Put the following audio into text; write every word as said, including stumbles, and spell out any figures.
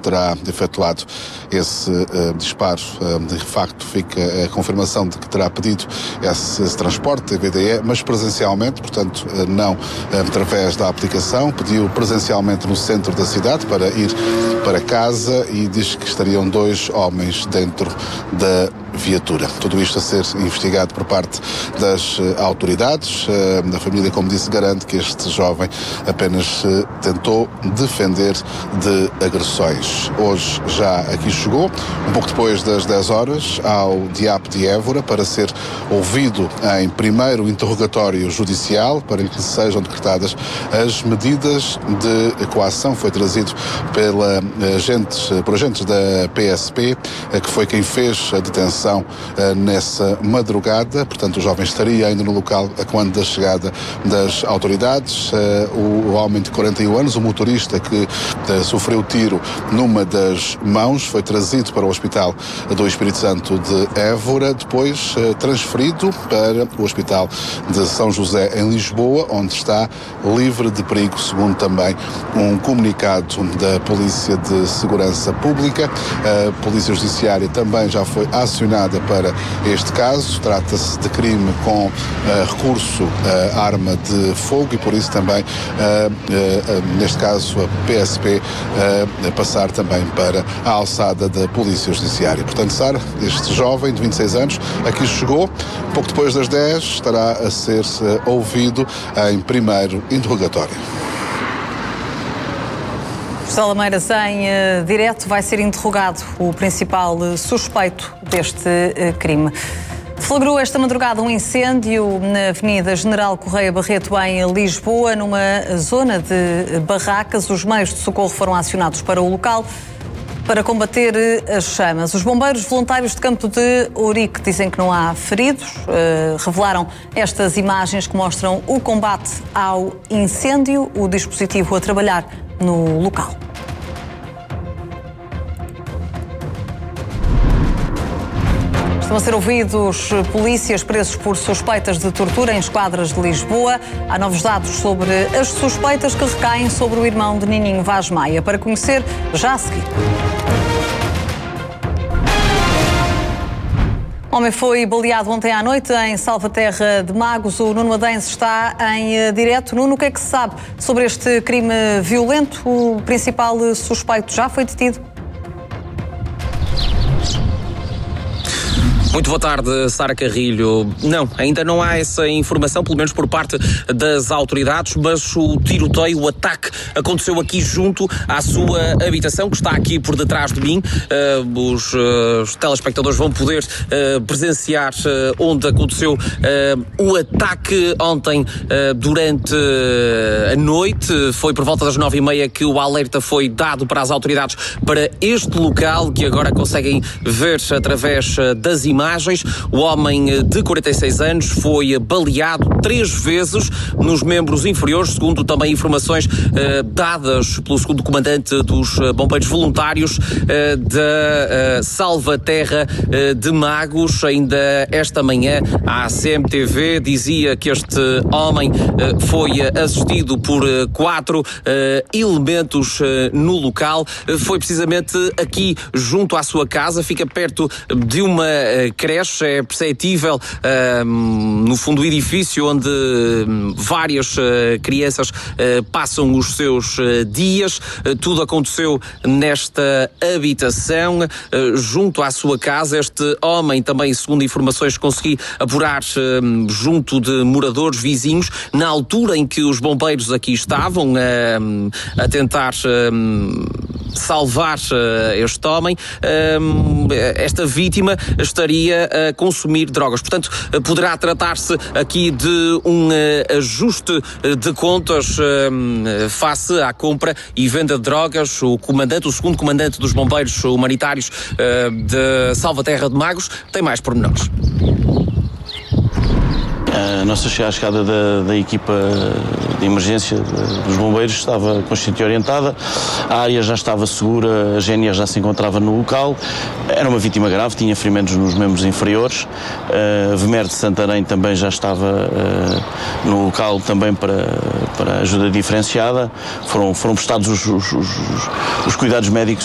terá efetuado esse uh, disparo. Uh, de facto, fica a confirmação de que terá pedido esse, esse transporte, T V D E, mas presencialmente, portanto, uh, não uh, através da aplicação. Pediu presencialmente no centro da cidade para ir para casa e diz que estariam dois homens dentro da viatura. Tudo isto a ser investigado por parte das uh, autoridades. Uh, a família, como disse, garante que este jovem apenas uh, tentou defender de agressões. Hoje já aqui chegou, um pouco depois das dez horas, ao D I A P de Évora para ser ouvido em primeiro interrogatório judicial para que sejam decretadas as medidas de coação. Foi trazido pela agentes, por agentes da P S P, que foi quem fez a detenção nessa madrugada. Portanto, o jovem estaria ainda no local a quando da chegada das autoridades. O homem de quarenta e um anos, o motorista que sofreu tiro numa das mãos, foi trazido para o Hospital do Espírito Santo de Évora, depois transferido para o Hospital de São José em Lisboa, onde está livre de perigo, segundo também um comunicado da Polícia de Segurança Pública. A Polícia Judiciária também já foi acionada para este caso. Trata-se de crime com uh, recurso à uh, arma de fogo e por isso também, uh, uh, uh, neste caso, a P S P uh, passar também para a alçada da Polícia Judiciária. Portanto, Sara, este jovem de vinte e seis anos aqui chegou, pouco depois das dez, estará a ser uh, ouvido em primeiro interrogatório. José Lameiras, em uh, direto, vai ser interrogado o principal uh, suspeito deste uh, crime. Flagrou esta madrugada um incêndio na Avenida General Correia Barreto, em Lisboa, numa zona de barracas. Os meios de socorro foram acionados para o local para combater as chamas. Os bombeiros voluntários de Campo de Ourique dizem que não há feridos. Uh, revelaram estas imagens que mostram o combate ao incêndio, o dispositivo a trabalhar no local. Estão a ser ouvidos polícias presos por suspeitas de tortura em esquadras de Lisboa. Há novos dados sobre as suspeitas que recaem sobre o irmão de Nininho Vaz Maia. Para conhecer, já a seguir. O homem foi baleado ontem à noite em Salvaterra de Magos. O Nuno Adense está em direto. Nuno, o que é que se sabe sobre este crime violento? O principal suspeito já foi detido? Muito boa tarde, Sara Carrilho. Não, ainda não há essa informação, pelo menos por parte das autoridades, mas o tiroteio, o ataque, aconteceu aqui junto à sua habitação, que está aqui por detrás de mim. Uh, os, uh, os telespectadores vão poder uh, presenciar uh, onde aconteceu uh, o ataque ontem uh, durante a noite. Foi por volta das nove e meia que o alerta foi dado para as autoridades para este local, que agora conseguem ver através das imagens. O homem de quarenta e seis anos foi baleado três vezes nos membros inferiores, segundo também informações uh, dadas pelo segundo comandante dos uh, bombeiros voluntários uh, da uh, Salvaterra uh, de Magos. Ainda esta manhã a C M T V dizia que este homem uh, foi assistido por uh, quatro uh, elementos uh, no local. Uh, foi precisamente aqui junto à sua casa, fica perto de uma uh, creche. É perceptível uh, no fundo do edifício onde uh, várias uh, crianças uh, passam os seus uh, dias. Uh, tudo aconteceu nesta habitação uh, junto à sua casa. Este homem também, segundo informações que consegui apurar uh, junto de moradores vizinhos, na altura em que os bombeiros aqui estavam uh, a tentar uh, salvar uh, este homem, uh, esta vítima estaria a consumir drogas. Portanto, poderá tratar-se aqui de um uh, ajuste de contas uh, face à compra e venda de drogas. O comandante, o segundo comandante dos bombeiros humanitários uh, de Salvaterra de Magos, tem mais pormenores. A nossa chegada da, da equipa de emergência dos bombeiros estava consciente e orientada, a área já estava segura, a G N R já se encontrava no local, era uma vítima grave, tinha ferimentos nos membros inferiores, a V M E R de Santarém também já estava uh, no local também para, para ajuda diferenciada, foram, foram prestados os, os, os, os cuidados médicos